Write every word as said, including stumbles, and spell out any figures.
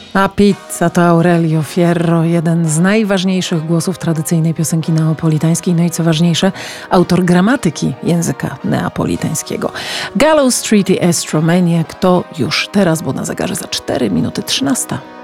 A pizza to Aurelio Fierro, jeden z najważniejszych głosów tradycyjnej piosenki neapolitańskiej, no i co ważniejsze, autor gramatyki języka neapolitańskiego. Gallows Street i Estromaniac to już teraz, bo na zegarze za cztery minuty trzynasta.